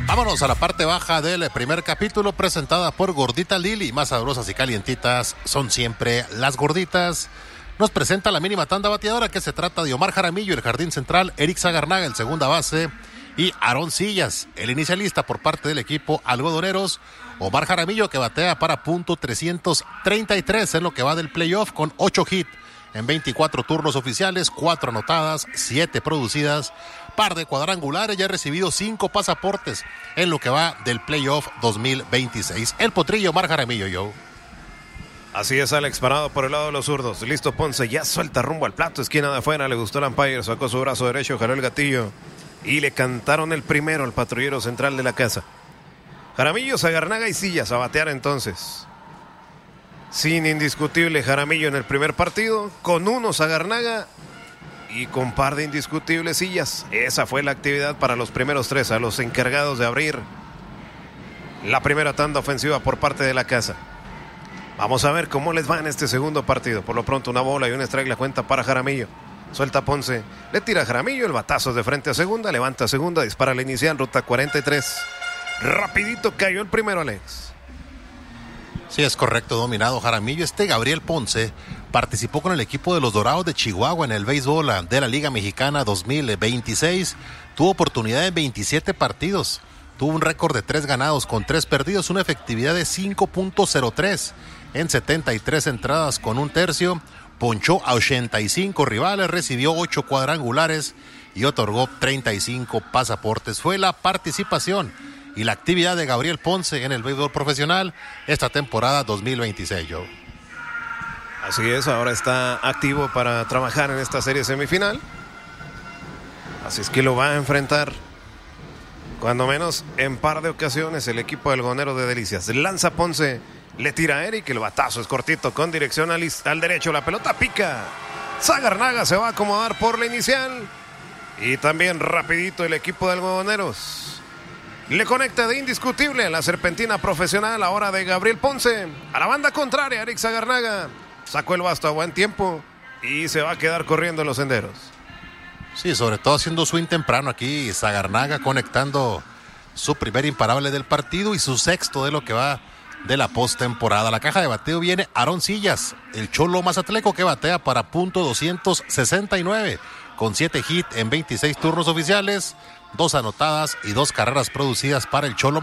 Vámonos a la parte baja del primer capítulo, presentada por Gordita Lili. Más sabrosas y calientitas son siempre las gorditas. Nos presenta la mínima tanda bateadora, que se trata de Omar Jaramillo, el jardín central, Eric Zagarnaga, el segunda base, y Aarón Sillas, el inicialista por parte del equipo Algodoneros. Omar Jaramillo, que batea para .333 en lo que va del playoff, con 8 hits en 24 turnos oficiales, 4 anotadas, 7 producidas, par de cuadrangulares, ya ha recibido 5 pasaportes en lo que va del playoff 2026. El potrillo Omar Jaramillo, Joe. Así es, Alex, parado por el lado de los zurdos. Listo Ponce, ya suelta rumbo al plato, esquina de afuera, le gustó el umpire, sacó su brazo derecho, jaló el gatillo y le cantaron el primero al patrullero central de la casa. Jaramillo, Zagarnaga y Sillas a batear entonces. Sin indiscutible Jaramillo en el primer partido, con 1 Zagarnaga y con par de indiscutibles Sillas. Esa fue la actividad para los primeros 3, a los encargados de abrir la primera tanda ofensiva por parte de la casa. Vamos a ver cómo les va en este segundo partido. Por lo pronto, una bola y un strike la cuenta para Jaramillo. Suelta Ponce, le tira a Jaramillo, el batazo de frente a segunda, levanta a segunda, dispara la inicial, ruta 43. Rapidito cayó el primero, Alex. Sí, es correcto, dominado Jaramillo. Gabriel Ponce participó con el equipo de los Dorados de Chihuahua en el béisbol de la Liga Mexicana 2026. Tuvo oportunidad en 27 partidos. Tuvo un récord de 3 ganados con 3 perdidos, una efectividad de 5.03 en 73 entradas con 1/3. Ponchó a 85 rivales, recibió 8 cuadrangulares y otorgó 35 pasaportes. Fue la participación y la actividad de Gabriel Ponce en el béisbol profesional esta temporada 2026, Joe. Así es, ahora está activo para trabajar en esta serie semifinal. Así es que lo va a enfrentar, cuando menos en par de ocasiones, el equipo del Algodoneros de Delicias. Lanza Ponce, le tira a Eric, el batazo es cortito con dirección al derecho, la pelota pica. Zagarnaga se va a acomodar por la inicial. Y también rapidito el equipo de Algodoneros le conecta de indiscutible a la serpentina profesional ahora de Gabriel Ponce. A la banda contraria, Eric Zagarnaga sacó el basto a buen tiempo y se va a quedar corriendo en los senderos. Sí, sobre todo haciendo swing temprano aquí, Zagarnaga conectando su primer imparable del partido y su sexto de lo que va de la postemporada. La caja de bateo viene Aarón Sillas, el cholo mazatleco, que batea para .269 con 7 hits en 26 turnos oficiales, 2 anotadas y 2 carreras producidas para el cholo